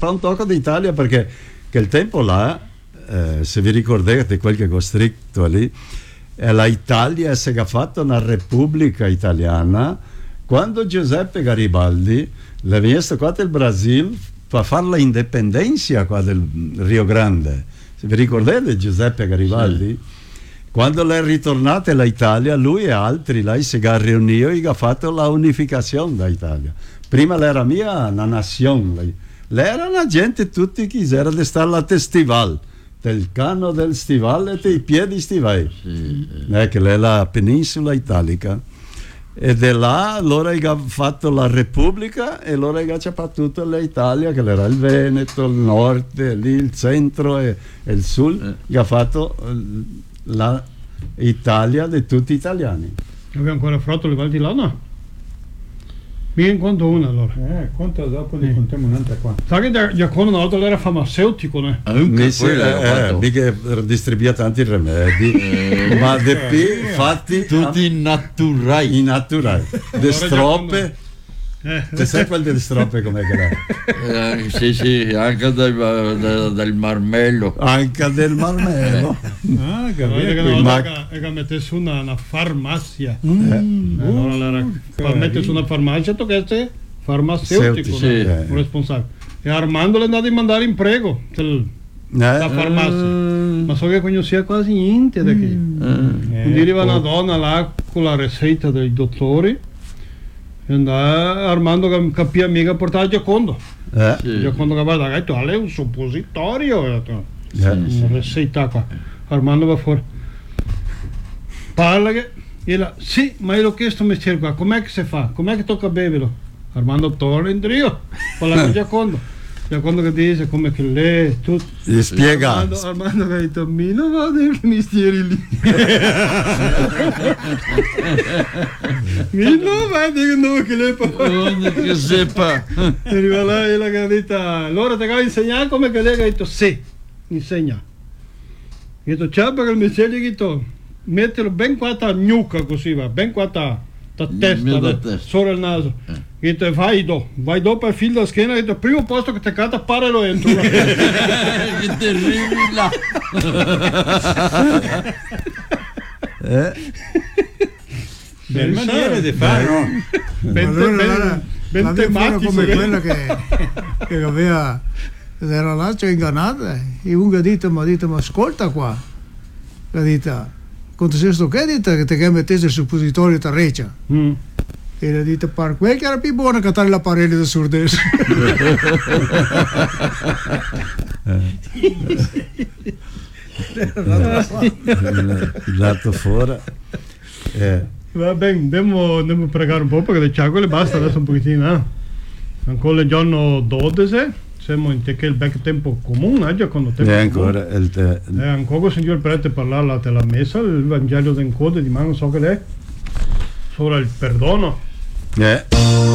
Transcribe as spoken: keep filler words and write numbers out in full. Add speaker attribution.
Speaker 1: parlare un poco d'Italia perché che il tempo là, eh, se vi ricordate qualche costretto lì, eh, la Italia si è fatta una repubblica italiana quando Giuseppe Garibaldi è venuto qua del Brasile per fare l'indipendenza qua del Rio Grande. Se vi ricordate Giuseppe Garibaldi? Sì. Quando è ritornato all'Italia, lui e altri là si sono riuniti e hanno fatto la unificazione d'Italia. Prima era mia una nazione, era una gente tutti che erano stare a festival, del cano del stivale e dei piedi stivali, sì, sì. Eh, che è la penisola italica. E da là loro hanno fatto la Repubblica e loro hanno fatto tutta l'Italia, che era il Veneto, il nord, lì, il centro e, e il sud, eh. ha fatto l'Italia di tutti gli italiani.
Speaker 2: Abbiamo ancora fatto le valli là, no? Mi incontro una allora.
Speaker 3: Eh, conta dopo ne contiamo un'altra qua.
Speaker 2: Sai che Giacomo una volta era farmaceutico, ne?
Speaker 1: Ah, mi si, eh, eh, mica distribuiva tanti rimedi, eh, ma di più fatti
Speaker 4: tutti naturali.
Speaker 1: In naturali. De stroppe. Eh. Te sai quel delle stroppe com'è che
Speaker 4: era? Eh, sì, sì, anche del, del, del marmello.
Speaker 1: Anche del marmello.
Speaker 2: Ah, capito. Ma che mettesse una, una farmacia. Mm. Eh. Allora, per mettersi una farmacia, toccasse farmaceutico, sì, no? Un responsabile. E Armando le andava a mandare in prego del, eh. la farmacia. Mm. Ma so che conosceva quasi niente da che. Mm. Quindi eh, arriva una donna là con la ricetta dei dottori. E andava Armando che capiva mica portare Giocondo. Eh. Sì. Giocondo che guarda, ha detto, è un suppositorio. Eh. Una ricetta qua. Armando va fuori. Parla che. E la, sì, ma io l'ho chiesto mestiere qua, com'è che si fa? Com'è che tocca beverlo? Armando torna in trio, parla con Giocondo. Giocondo che dice come che lei, tutto.
Speaker 1: Gli spiega.
Speaker 2: Armando, Armando che ha detto, mi non va del mestiere lì. Mi non va del nome che lei fa.
Speaker 4: Che sepa.
Speaker 2: E arriva là e la che ha detto, allora ti devo insegnare come che lei ha detto, sì, insegna. Ha detto, ciao perché il mestiere gli ha detto, mettilo ben qua a nuca così va, ben qua a testa, da, sopra il naso. Eh. E te vai do, vai do per filo da schiena e il primo posto che ti cata pare lo entro.
Speaker 4: Che terribile.
Speaker 3: eh. Belle maniere di fare, no?
Speaker 2: Ben, allora, ben, allora, ben tematico
Speaker 3: come quella che, che aveva era là, c'è ingannata e uno ha detto, ma ha detto, ma ascolta qua, ha detto, quando sei sto che ha detto che ti mettesse il suppositorio a Reccia. Mm. E ha detto, per quel che era più buono cantare la parete da surdese.
Speaker 1: Dato fuori. Eh.
Speaker 2: Va bene, andiamo, andiamo a pregare un po' perché le ciacole basta adesso un pochettino. Eh? Ancora il giorno dodici, siamo in te che il back tempo comune, già quando tempo.
Speaker 1: E ancora il te...
Speaker 2: E ancora sentivo il prete parlare della messa, il Vangelo del code di mano, so che lei, sopra il perdono.
Speaker 1: Eh.